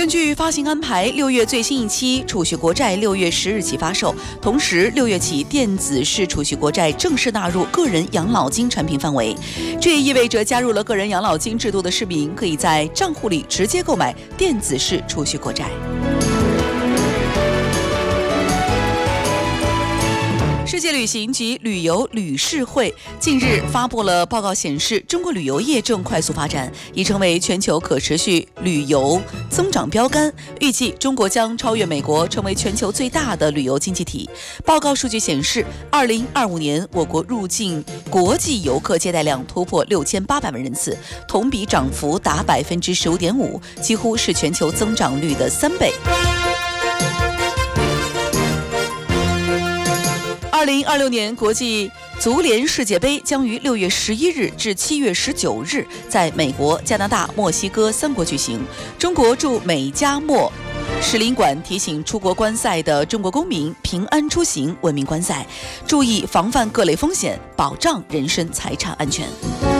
根据发行安排，6月最新一期储蓄国债6月10日起发售，同时6月起电子式储蓄国债正式纳入个人养老金产品范围。这也意味着加入了个人养老金制度的市民可以在账户里直接购买电子式储蓄国债。世界旅行及旅游理事会近日发布了报告，显示中国旅游业正快速发展，已成为全球可持续旅游增长标杆。预计中国将超越美国，成为全球最大的旅游经济体。报告数据显示，2025年我国入境国际游客接待量突破6800万人次，同比涨幅达15.5%，几乎是全球增长率的3倍。2026年国际足联世界杯将于6月11日至7月19日在美国、加拿大、墨西哥3国举行。中国驻美加墨使领馆提醒出国观赛的中国公民平安出行、文明观赛，注意防范各类风险，保障人身财产安全。